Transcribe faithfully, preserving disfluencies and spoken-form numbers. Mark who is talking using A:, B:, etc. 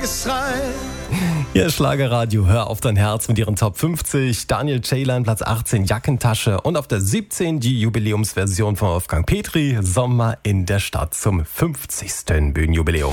A: Israel.
B: Hier ist Schlagerradio, hör auf dein Herz mit ihren Top fünfzig. Daniel Ceylan, Platz achtzehn, Jackentasche. Und auf der siebzehn die Jubiläumsversion von Wolfgang Petri, Sommer in der Stadt zum fünfzigsten Bühnenjubiläum.